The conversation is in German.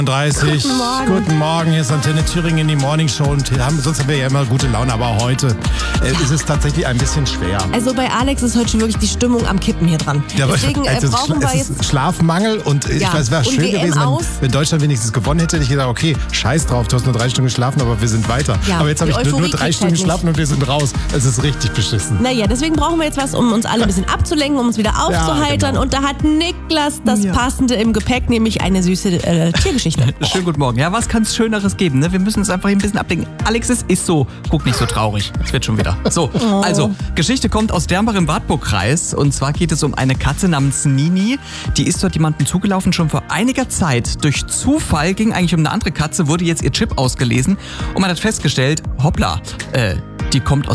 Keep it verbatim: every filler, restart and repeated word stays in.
dreißig. Guten Morgen. Guten Morgen, hier ist Antenne Thüringen in die Morning Show und haben, sonst haben wir ja immer gute Laune, aber heute äh, ist es tatsächlich ein bisschen schwer. Also bei Alex ist heute schon wirklich die Stimmung am Kippen hier dran. Ja, Deswegen äh, es ist, brauchen wir es jetzt... ist Schlafmangel und äh, Ja. ich weiß, es wäre Und schön W M gewesen, aus. wenn, wenn Deutschland wenigstens gewonnen hätte, hätte ich gedacht, okay, scheiß drauf, du hast nur drei Stunden geschlafen, aber wir sind weiter. Ja, aber jetzt habe die ich nur, nur Euphorie drei kriegt Stunden halt geschlafen und wir sind raus. Es ist richtig beschissen. Naja, deswegen brauchen wir jetzt was, um uns alle ein bisschen abzulenken, um uns wieder aufzuheitern. genau. Und da hat Niklas das Ja. Passende im Gepäck, nämlich eine süße äh, Tiergeschichte. Schönen guten Morgen. Ja, was kann es Schöneres geben? Ne? Wir müssen uns einfach ein bisschen ablenken. Alex, es ist so. Guck nicht so traurig. Es wird schon wieder. So, Oh. also, Geschichte kommt aus Dernbach im Wartburgkreis. Und zwar geht es um eine Katze namens Nini. Die ist dort jemandem zugelaufen, schon vor einiger Zeit. Durch Zufall ging eigentlich um eine andere Katze, wurde jetzt ihr Chip ausgelesen. Und man hat festgestellt, hoppla, äh, die kommt aus